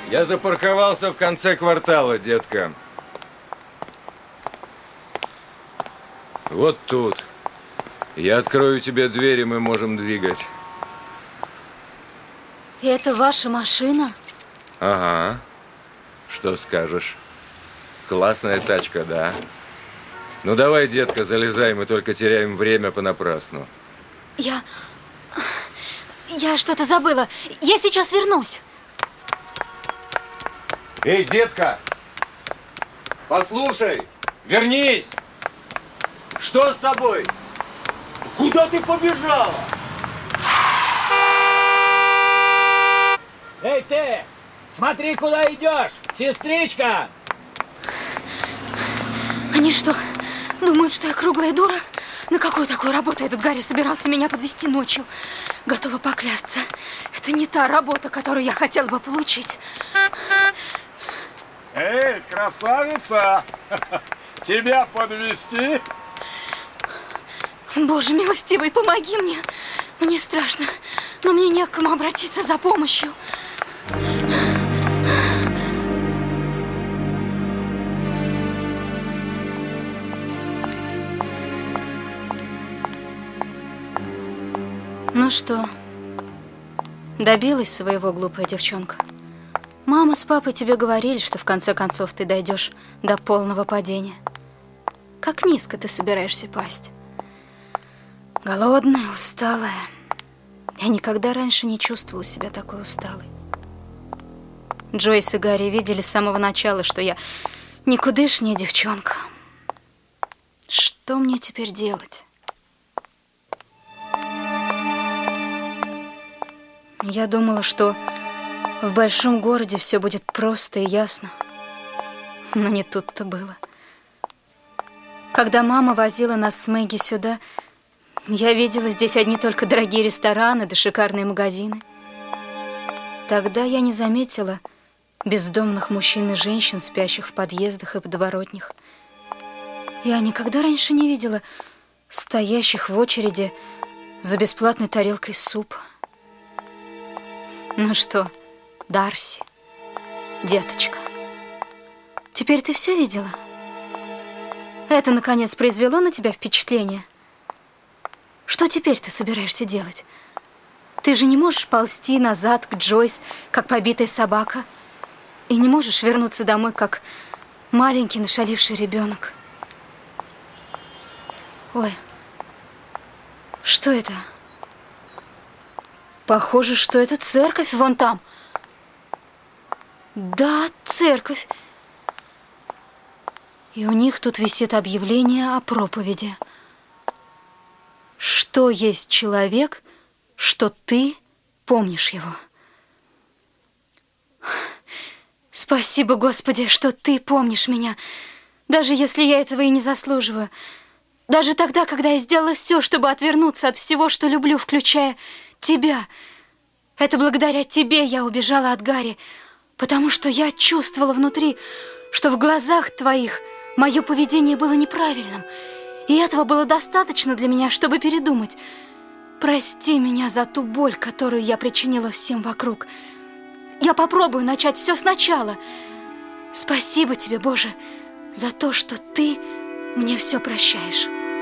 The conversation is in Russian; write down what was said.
Я запарковался в конце квартала, детка. Вот тут. Я открою тебе дверь, и мы можем двигать. И это ваша машина? Ага. Что скажешь? Классная тачка, да? Ну давай, детка, залезай, мы только теряем время понапрасну. Я что-то забыла. Я сейчас вернусь. Эй, детка! Послушай! Вернись! Что с тобой? Куда ты побежала? Эй, ты! Смотри, куда идешь, сестричка! Они что, думают, что я круглая дура? На какую такую работу этот Гарри собирался меня подвезти ночью? Готова поклясться. Это не та работа, которую я хотела бы получить. Эй, красавица! Тебя подвезти? Боже милостивый, помоги мне. Мне страшно, но мне не к кому обратиться за помощью. Ну что, добилась своего, глупая девчонка? Мама с папой тебе говорили, что в конце концов ты дойдешь до полного падения. Как низко ты собираешься пасть? Голодная, усталая. Я никогда раньше не чувствовала себя такой усталой. Джойс и Гарри видели с самого начала, что я никудышняя девчонка. Что мне теперь делать? Я думала, что в большом городе все будет просто и ясно. Но не тут-то было. Когда мама возила нас с Мэгги сюда, я видела здесь одни только дорогие рестораны да шикарные магазины. Тогда я не заметила бездомных мужчин и женщин, спящих в подъездах и подворотнях. Я никогда раньше не видела стоящих в очереди за бесплатной тарелкой супа. Ну что, Дарси, деточка, теперь ты все видела? Это, наконец, произвело на тебя впечатление? Что теперь ты собираешься делать? Ты же не можешь ползти назад к Джойс, как побитая собака, и не можешь вернуться домой, как маленький нашаливший ребенок. Ой, что это? Похоже, что это церковь вон там. Да, церковь. И у них тут висит объявление о проповеди. Что есть человек, что ты помнишь его? Спасибо, Господи, что ты помнишь меня, даже если я этого и не заслуживаю. Даже тогда, когда я сделала все, чтобы отвернуться от всего, что люблю, включая тебя. Это благодаря тебе я убежала от Гарри, потому что я чувствовала внутри, что в глазах твоих мое поведение было неправильным, и этого было достаточно для меня, чтобы передумать. Прости меня за ту боль, которую я причинила всем вокруг. Я попробую начать все сначала. Спасибо тебе, Боже, за то, что ты мне все прощаешь.